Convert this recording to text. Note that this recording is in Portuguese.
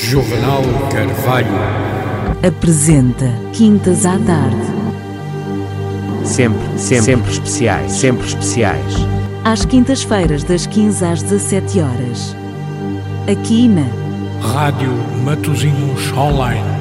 Juvenal Carvalho apresenta Quintas à Tarde. Sempre especiais, sempre especiais. Às quintas-feiras, das 15 às 17 horas. Aqui na Rádio Matosinhos Online.